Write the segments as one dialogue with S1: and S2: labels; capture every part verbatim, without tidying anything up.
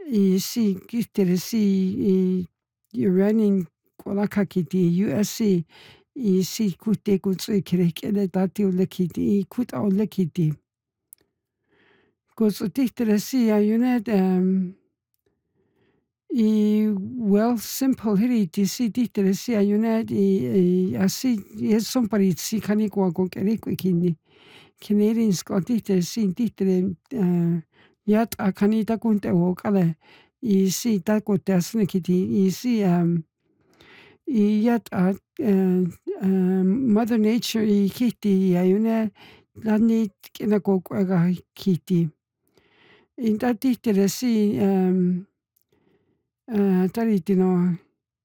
S1: I si kitere si i uranium kolaka kiti U S C i si kute kutsu kire kele tati ule kiti i kuta ule kiti. Kutsu titere si ayunet um, i well simple hiri ti si titere si ayunet i, i asi yes sompari si kani kwa kwa kere kwa kini. Canadian skotite si titere uh, yat akani ta kunte wo kale i si ta kote asne kiti i si um, i yat a uh, uh, Mother Nature i kiti i ayune lani kina ko kwa kiti. In ta titere si um, uh, taritino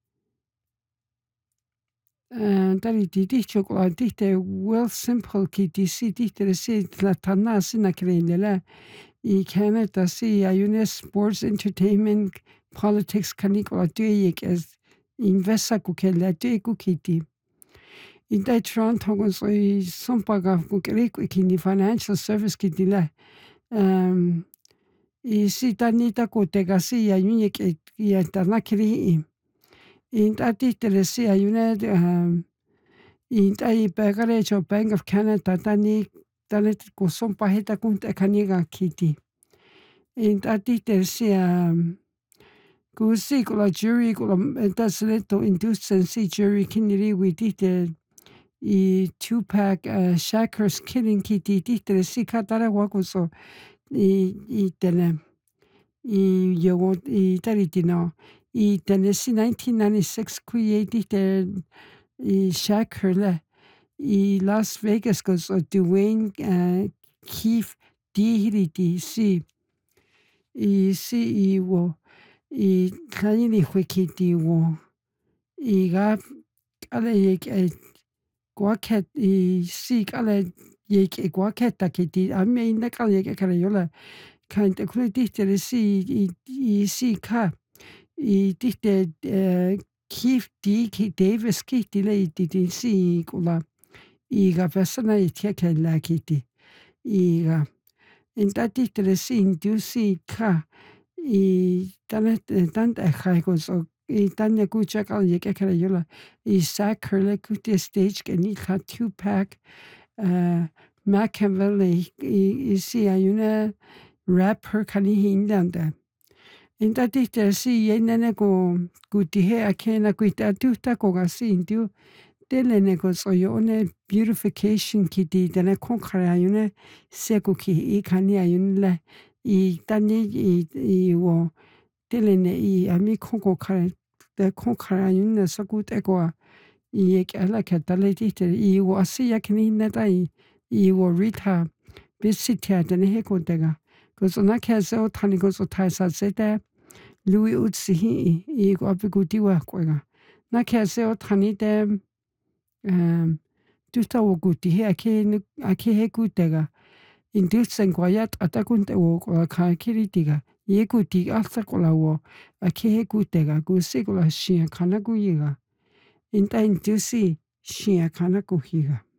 S1: uh, tariti ticho ko tite well simple kiti si titere si la tana sina krendela i Canada si ayune sports entertainment politics kaniko tuik as invesa ku kella tuiku kiti. In ta Toronto ko so i sompaga ku keriku kini financial service kiti la um, i si tanita ko tega si ayune ke i tana kri in ta titere si ayune um, in ta i pegare cho Bank of Canada tani tani ko sompa heta kunte kaniga kiti. In ta titere si um, ku si ko la jury ko la tasleto inducen si jury kiniri wi tite i two-pack uh, Shackers killing kiti titere si katara wako so i, i tene i yogo i taritino i tene si nineteen ninety-six kuye tite i Shacker le i Las Vegas ko so Dwayne uh, Keefe dihiriti si i si i wo i kanini hwekiti wo i ga kale yek e gwaket i si kale yek e gwaketa kiti a me inda kale yek kale yola kan te kulitite si i, i si ka i tite uh, Keefe D. K. Davis kiti le i titi si kula i ga vesana i teke la kiti i ga in ta tite si indu si ka i tana tanta khai ko so i tanya kucha kal ye kekere yola i sakrele kutia stage ke ni kha two pack uh, Machiavelli i, i si ayuna rapper kani hindanda. In ta tite si yenene ko kutihe akena kuita tuta ko ga si indu telene ko so yone beautification kiti tene konkara ayune seko ki i kani ayunle i tani i, i wo telene i ami konko kare de konkara ayunle so gut ego i ek ala katale tite i wo asi yakni neta i i wo Rita bisitia tene heko tega ko so na kaso tani ko so taisa sete Louis Utsi i go apikutiwa kwega na kaso tani de um, tuta wo guti he ake ake he kutega indusen kwayat atakunte wo kwa ka kiritiga ye guti asa kola wo ake he kutega gu se kola shia kana guyiga inta indusi shia kana kuhiga